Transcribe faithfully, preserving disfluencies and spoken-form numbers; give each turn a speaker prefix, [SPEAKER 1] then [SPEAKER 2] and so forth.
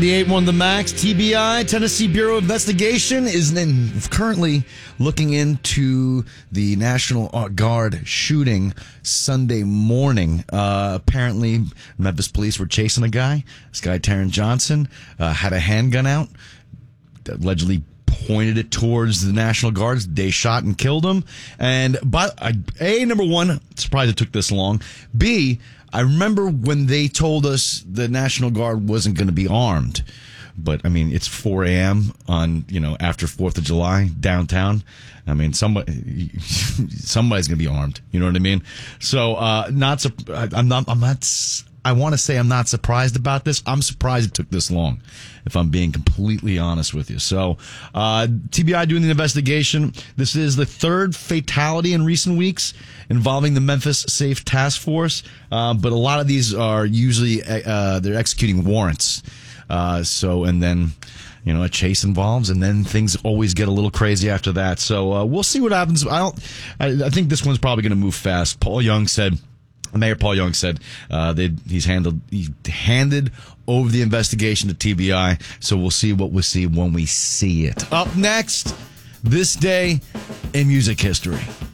[SPEAKER 1] eight one The Max, T B I, Tennessee Bureau of Investigation, is in, currently looking into the National Guard shooting Sunday morning. Uh, apparently, Memphis police were chasing a guy. This guy, Taron Johnson, uh, had a handgun out, allegedly pointed it towards the National Guards. They shot and killed him. And by, A, number one, surprised it took this long. B, I remember when they told us the National Guard wasn't going to be armed. But, I mean, it's four a.m. on, you know, after fourth of July downtown. I mean, somebody, somebody's going to be armed. You know what I mean? So, uh, not, I'm not, I'm not, I want to say I'm not surprised about this. I'm surprised it took this long, if I'm being completely honest with you. So, uh, T B I doing the investigation. This is the third fatality in recent weeks involving the Memphis Safe Task Force. Uh, but a lot of these are usually, uh, they're executing warrants. Uh, so, and then, you know, a chase involves, and then things always get a little crazy after that. So, uh, we'll see what happens. I don't, I, I think this one's probably going to move fast. Paul Young said, Mayor Paul Young said, uh, they, he's handled, he handed over the investigation to T B I. So we'll see what we see when we see it. Up next, this day in music history.